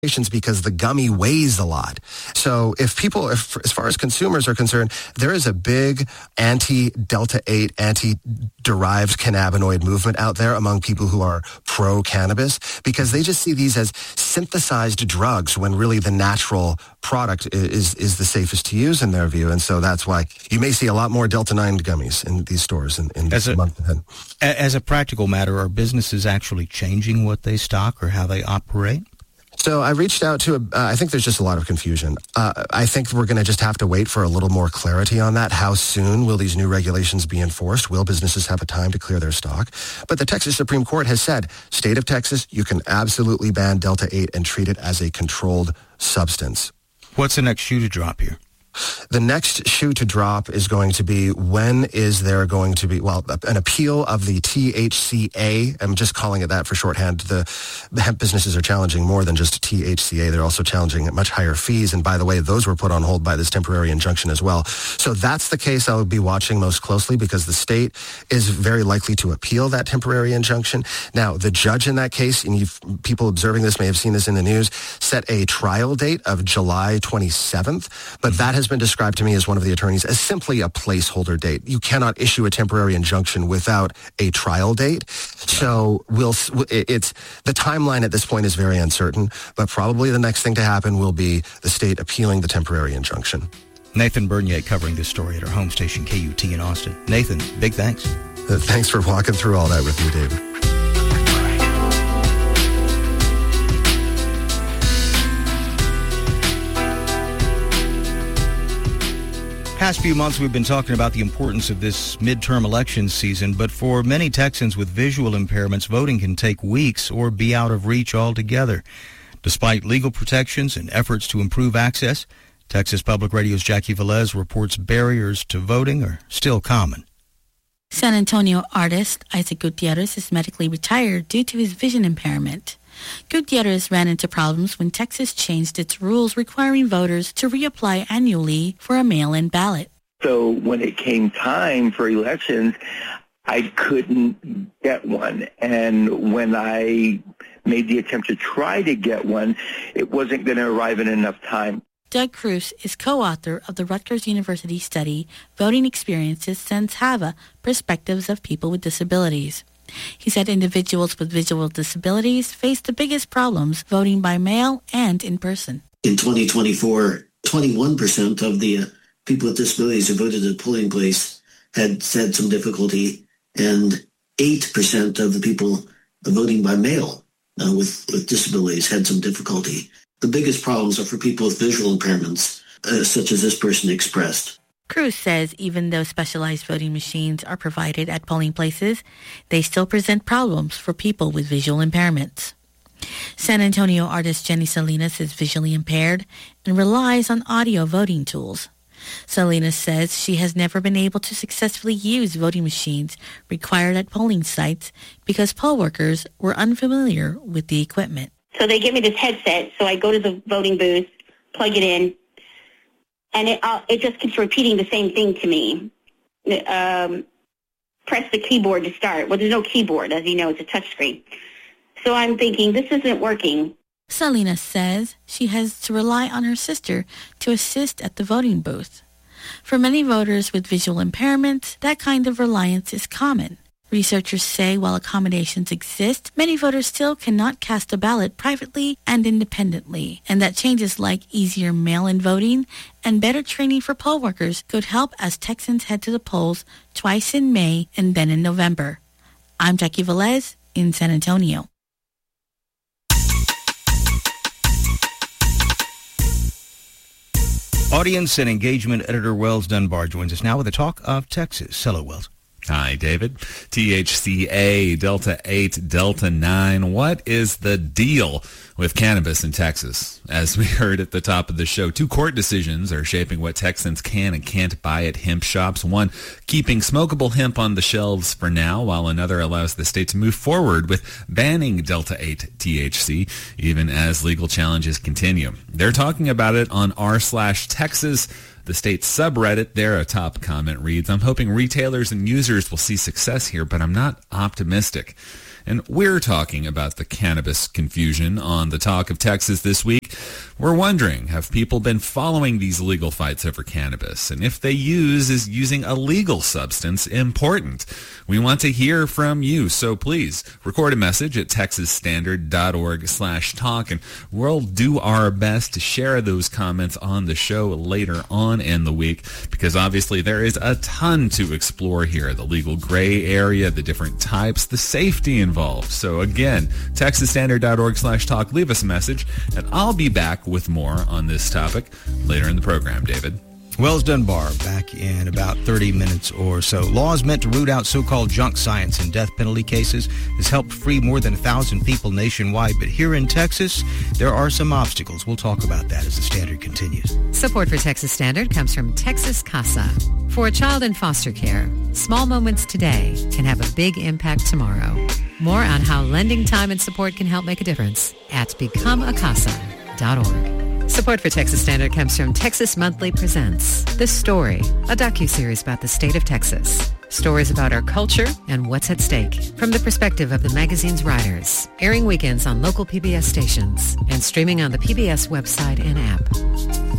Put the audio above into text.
because the gummy weighs a lot. So as far as consumers are concerned, there is a big anti-Delta 8, anti-derived cannabinoid movement out there among people who are pro-cannabis, because they just see these as synthesized drugs when really the natural product is the safest to use in their view. And so that's why you may see a lot more Delta 9 gummies in these stores in this month ahead. As a practical matter, are businesses actually changing what they stock or how they operate? So I reached out to, I think there's just a lot of confusion. I think we're going to just have to wait for a little more clarity on that. How soon will these new regulations be enforced? Will businesses have a time to clear their stock? But the Texas Supreme Court has said, state of Texas, you can absolutely ban Delta 8 and treat it as a controlled substance. What's the next shoe to drop here? The next shoe to drop is going to be, when is there going to be, an appeal of the THCA. I'm just calling it that for shorthand. The hemp businesses are challenging more than just THCA. They're also challenging much higher fees. And by the way, those were put on hold by this temporary injunction as well. So that's the case I'll be watching most closely, because the state is very likely to appeal that temporary injunction. Now, the judge in that case, and people observing this may have seen this in the news, set a trial date of July 27th. But that has been described to me as one of the attorneys as simply a placeholder date. You cannot issue a temporary injunction without a trial date. So the timeline at this point is very uncertain, but probably the next thing to happen will be the state appealing the temporary injunction. Nathan Bernier covering this story at our home station, KUT in Austin. Nathan, big thanks. Thanks for walking through all that with me, David. Past few months, we've been talking about the importance of this midterm election season, but for many Texans with visual impairments, voting can take weeks or be out of reach altogether. Despite legal protections and efforts to improve access, Texas Public Radio's Jackie Velez reports barriers to voting are still common. San Antonio artist Isaac Gutierrez is medically retired due to his vision impairment. Gutierrez ran into problems when Texas changed its rules requiring voters to reapply annually for a mail-in ballot. So when it came time for elections, I couldn't get one. And when I made the attempt to try to get one, it wasn't going to arrive in enough time. Doug Cruz is co-author of the Rutgers University study, Voting Experiences Sans Hava, Perspectives of People with Disabilities. He said individuals with visual disabilities face the biggest problems voting by mail and in person. In 2024, 21% of the people with disabilities who voted at a polling place had some difficulty, and 8% of the people voting by mail with disabilities had some difficulty. The biggest problems are for people with visual impairments, such as this person expressed. Cruz says even though specialized voting machines are provided at polling places, they still present problems for people with visual impairments. San Antonio artist Jenny Salinas is visually impaired and relies on audio voting tools. Salinas says she has never been able to successfully use voting machines required at polling sites because poll workers were unfamiliar with the equipment. So they give me this headset, so I go to the voting booth, plug it in, and it just keeps repeating the same thing to me. Press the keyboard to start. Well, there's no keyboard. As you know, it's a touchscreen. So I'm thinking, this isn't working. Salinas says she has to rely on her sister to assist at the voting booth. For many voters with visual impairments, that kind of reliance is common. Researchers say while accommodations exist, many voters still cannot cast a ballot privately and independently, and that changes like easier mail-in voting and better training for poll workers could help as Texans head to the polls twice in May and then in November. I'm Jackie Velez in San Antonio. Audience and engagement editor Wells Dunbar joins us now with a talk of Texas. Hello, Wells. Hi, David. THCA, Delta 8, Delta 9. What is the deal with cannabis in Texas? As we heard at the top of the show, 2 court decisions are shaping what Texans can and can't buy at hemp shops. One keeping smokable hemp on the shelves for now, while another allows the state to move forward with banning Delta 8 THC, even as legal challenges continue. They're talking about it on r/Texas. The state subreddit, there a top comment reads, "I'm hoping retailers and users will see success here, but I'm not optimistic." and we're talking about the cannabis confusion on the Talk of Texas this week. We're wondering, have people been following these legal fights over cannabis? And if they is using a legal substance important? We want to hear from you, so please record a message at texasstandard.org/talk, and we'll do our best to share those comments on the show later on in the week, because obviously there is a ton to explore here. The legal gray area, the different types, the safety involved. So again, texasstandard.org/talk. Leave us a message, and I'll be back with more on this topic later in the program, David. Wells Dunbar, back in about 30 minutes or so. Laws meant to root out so-called junk science in death penalty cases has helped free more than 1,000 people nationwide. But here in Texas, there are some obstacles. We'll talk about that as the Standard continues. Support for Texas Standard comes from Texas CASA. For a child in foster care, small moments today can have a big impact tomorrow. More on how lending time and support can help make a difference at becomeacasa.org. Support for Texas Standard comes from Texas Monthly Presents The Story, a docuseries about the state of Texas. Stories about our culture and what's at stake from the perspective of the magazine's writers. Airing weekends on local PBS stations and streaming on the PBS website and app.